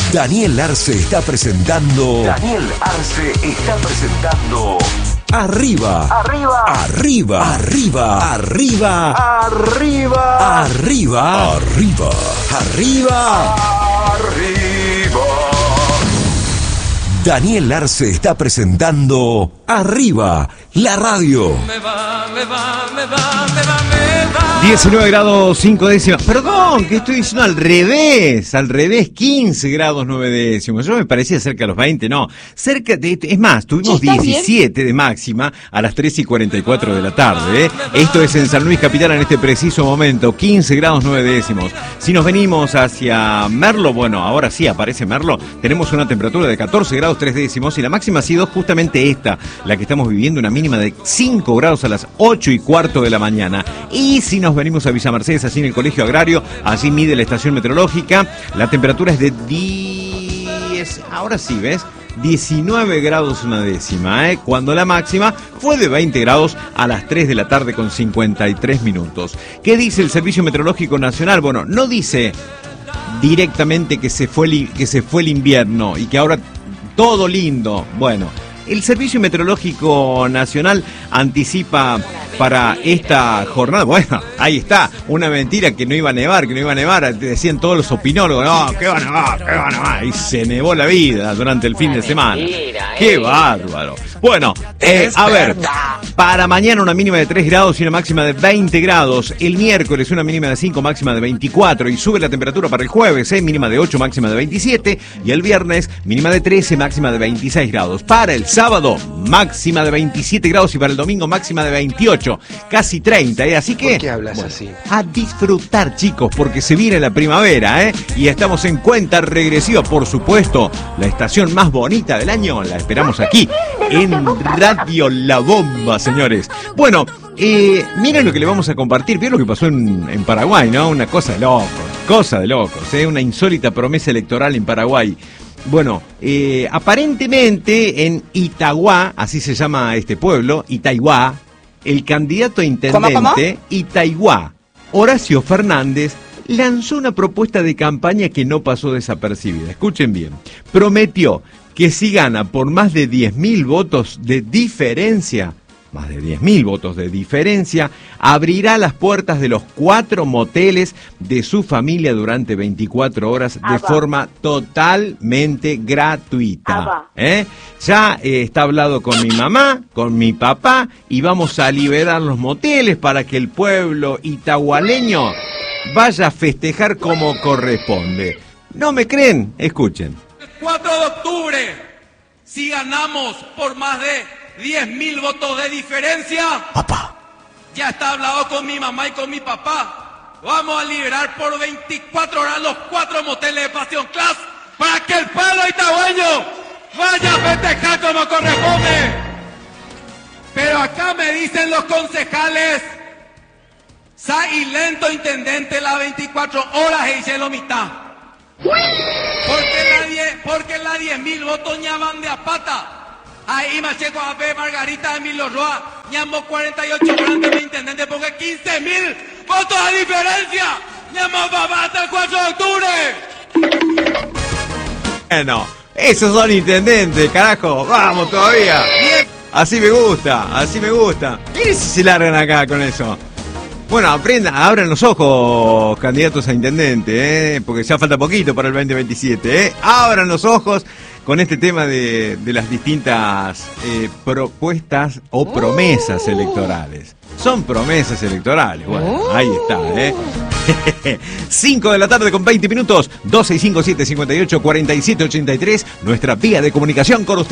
Daniel Arce está presentando. Arriba. Arriba. Arriba. Arriba. Arriba. Arriba. Arriba. Arriba. Arriba. Arriba. Daniel Arce está presentando Arriba, la radio. 19 grados 5 décimas. Perdón, que estoy diciendo al revés, 15 grados 9 décimos. Yo me parecía cerca de los 20, no. Cerca de, es más, tuvimos 17 de máxima a las 3:44 de la tarde, ¿eh? Esto es en San Luis Capital en este preciso momento, 15 grados 9 décimos. Si nos venimos hacia Merlo, bueno, ahora sí aparece Merlo, tenemos una temperatura de 14 grados 3 décimos y la máxima ha sido justamente esta, la que estamos viviendo, una mínima de 5 grados a las 8:15 de la mañana. Y si nos venimos a Villa Mercedes, así en el Colegio Agrario, así mide la estación meteorológica, la temperatura es de 10, ahora sí, ¿ves? 19 grados una décima, cuando la máxima fue de 20 grados a las 3 de la tarde con 53 minutos. ¿Qué dice el Servicio Meteorológico Nacional? Bueno, no dice directamente que se fue el invierno y que ahora todo lindo. Bueno, el Servicio Meteorológico Nacional anticipa para esta jornada, bueno, ahí está, una mentira que no iba a nevar, decían todos los opinólogos, no, que va a nevar, y se nevó la vida durante el fin de semana. ¡Qué bárbaro! Bueno, a ver, para mañana una mínima de 3 grados y una máxima de 20 grados, el miércoles una mínima de 5, máxima de 24, y sube la temperatura para el jueves, mínima de 8, máxima de 27, y el viernes mínima de 13, máxima de 26 grados. Para el sábado, máxima de 27 grados y para el domingo máxima de 28. Casi 30, así que... ¿Por qué hablas así? A disfrutar, chicos, porque se viene la primavera, y estamos en cuenta regresiva, por supuesto, la estación más bonita del año, la esperamos aquí, en Radio La Bomba, señores. Bueno, miren lo que le vamos a compartir, vieron lo que pasó en Paraguay, ¿no? Una cosa de locos, una insólita promesa electoral en Paraguay. Bueno, aparentemente en Itagua, así se llama este pueblo, Itagua, el candidato a intendente Itagua, Horacio Fernández, lanzó una propuesta de campaña que no pasó desapercibida. Escuchen bien, prometió que si gana por más de 10.000 votos de diferencia, abrirá las puertas de los 4 moteles de su familia durante 24 horas de forma totalmente gratuita. Ya está hablado con mi mamá, con mi papá, y vamos a liberar los moteles para que el pueblo itagualeño vaya a festejar como corresponde. ¿No me creen? Escuchen. El 4 de octubre, si ganamos por más de 10.000 votos de diferencia, papá, ya está hablado con mi mamá y con mi papá. Vamos a liberar por 24 horas los 4 moteles de Pasión Class para que el pueblo itagüeño vaya a festejar como corresponde. Pero acá me dicen los concejales, y lento intendente las 24 horas y hice lo mitad. Porque la 10.000 votos ya van de a pata. Ahí Macheco AP, Margarita Emilio Roa, ñamo 48 grandes de intendente porque 15.000 votos a diferencia. Ñamo papá hasta el 4 de octubre. Bueno, esos son intendentes, carajo, vamos todavía. Así me gusta. Miren si se largan acá con eso. Bueno, abran los ojos, candidatos a intendente, porque ya falta poquito para el 2027, Abran los ojos con este tema de las distintas propuestas o promesas electorales. Son promesas electorales, bueno, ahí está, 5 de la tarde con 20 minutos, 265-758-4783, nuestra vía de comunicación con usted.